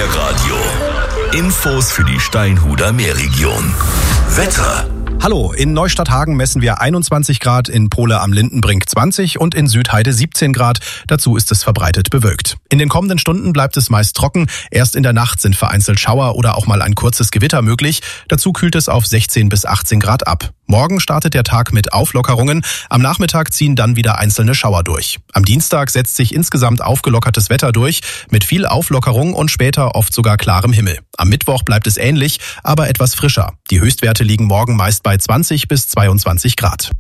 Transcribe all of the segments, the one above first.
Nährradio. Infos für die Steinhuder Meerregion. Wetter. Hallo, in Neustadt-Hagen messen wir 21 Grad, in Pohle am Lindenbrink 20 und in Südheide 17 Grad. Dazu ist es verbreitet bewölkt. In den kommenden Stunden bleibt es meist trocken. Erst in der Nacht sind vereinzelt Schauer oder auch mal ein kurzes Gewitter möglich. Dazu kühlt es auf 16 bis 18 Grad ab. Morgen startet der Tag mit Auflockerungen. Am Nachmittag ziehen dann wieder einzelne Schauer durch. Am Dienstag setzt sich insgesamt aufgelockertes Wetter durch, mit viel Auflockerung und später oft sogar klarem Himmel. Am Mittwoch bleibt es ähnlich, aber etwas frischer. Die Höchstwerte liegen morgen meist bei 20 bis 22 Grad.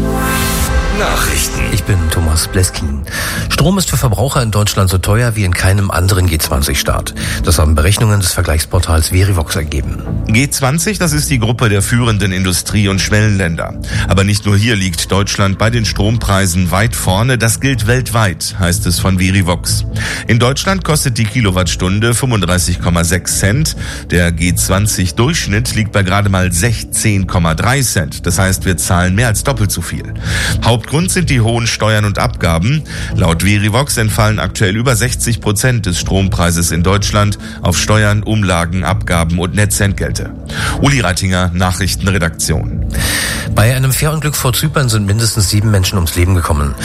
Nachrichten. Ich bin Thomas Bleskin. Strom ist für Verbraucher in Deutschland so teuer wie in keinem anderen G20-Staat. Das haben Berechnungen des Vergleichsportals Verivox ergeben. G20, das ist die Gruppe der führenden Industrie- und Schwellenländer. Aber nicht nur hier liegt Deutschland bei den Strompreisen weit vorne. Das gilt weltweit, heißt es von Verivox. In Deutschland kostet die Kilowattstunde 35,6 Cent. Der G20-Durchschnitt liegt bei gerade mal 16,3 Cent. Das heißt, wir zahlen mehr als doppelt so viel. Hauptgrund sind die hohen Steuern und Abgaben. Laut Verivox entfallen aktuell über 60% des Strompreises in Deutschland auf Steuern, Umlagen, Abgaben und Netzentgelte. Uli Reitinger, Nachrichtenredaktion. Bei einem Fährunglück vor Zypern sind mindestens 7 Menschen ums Leben gekommen.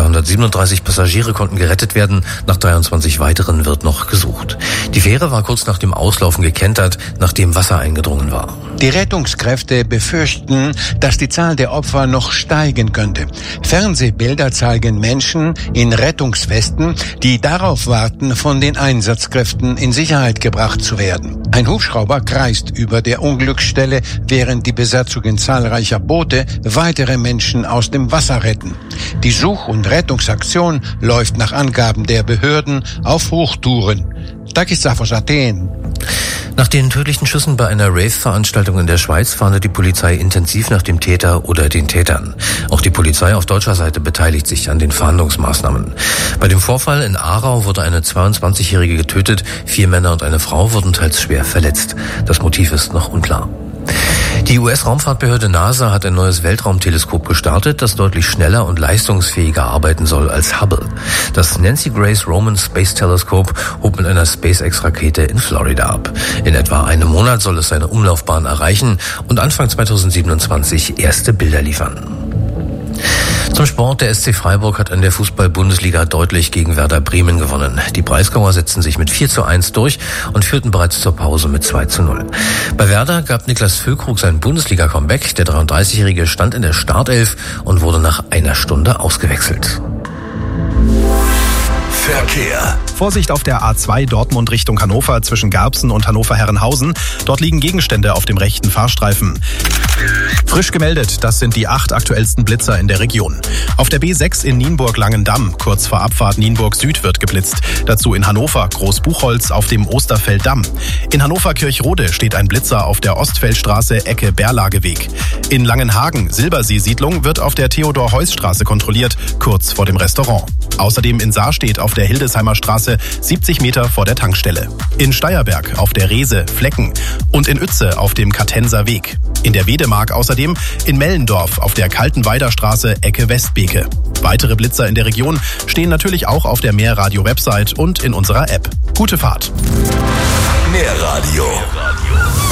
237 Passagiere konnten gerettet werden. Nach 23 weiteren wird noch gesucht. Die Fähre war kurz nach dem Auslaufen gekentert, nachdem Wasser eingedrungen war. Die Rettungskräfte befürchten, dass die Zahl der Opfer noch steigen könnte. Fernsehbilder zeigen Menschen in Rettungswesten, die darauf warten, von den Einsatzkräften in Sicherheit gebracht zu werden. Ein Hubschrauber kreist über der Unglücksstelle, während die Besatzungen zahlreicher Boote weitere Menschen aus dem Wasser retten. Die Such- und Rettungsaktion läuft nach Angaben der Behörden auf Hochtouren. Takis Safos, Athen. Nach den tödlichen Schüssen bei einer Rave-Veranstaltung in der Schweiz fahndet die Polizei intensiv nach dem Täter oder den Tätern. Auch die Polizei auf deutscher Seite beteiligt sich an den Fahndungsmaßnahmen. Bei dem Vorfall in Aarau wurde eine 22-Jährige getötet, 4 Männer und eine Frau wurden teils schwer verletzt. Das Motiv ist noch unklar. Die US-Raumfahrtbehörde NASA hat ein neues Weltraumteleskop gestartet, das deutlich schneller und leistungsfähiger arbeiten soll als Hubble. Das Nancy Grace Roman Space Telescope hob mit einer SpaceX-Rakete in Florida ab. In etwa einem Monat soll es seine Umlaufbahn erreichen und Anfang 2027 erste Bilder liefern. Zum Sport, der SC Freiburg hat in der Fußball-Bundesliga deutlich gegen Werder Bremen gewonnen. Die Breisgauer setzten sich mit 4:1 durch und führten bereits zur Pause mit 2:0. Bei Werder gab Niklas Füllkrug sein Bundesliga-Comeback. Der 33-Jährige stand in der Startelf und wurde nach einer Stunde ausgewechselt. Verkehr. Vorsicht auf der A2 Dortmund Richtung Hannover zwischen Garbsen und Hannover-Herrenhausen. Dort liegen Gegenstände auf dem rechten Fahrstreifen. Frisch gemeldet, das sind die 8 aktuellsten Blitzer in der Region. Auf der B6 in Nienburg-Langendamm, kurz vor Abfahrt Nienburg Süd, wird geblitzt. Dazu in Hannover Großbuchholz auf dem Osterfelddamm. In Hannover-Kirchrode steht ein Blitzer auf der Ostfeldstraße Ecke Berlageweg. In Langenhagen Silbersee-Siedlung wird auf der Theodor-Heuss-Straße kontrolliert, kurz vor dem Restaurant. Außerdem in Saarstedt auf der Hildesheimer Straße 70 Meter vor der Tankstelle. In Steierberg auf der Reese Flecken und in Uetze auf dem Katenser Weg. In der Wedemark außerdem in Mellendorf auf der Kaltenweider Straße Ecke Westbeke. Weitere Blitzer in der Region stehen natürlich auch auf der Mehrradio-Website und in unserer App. Gute Fahrt! Nährradio.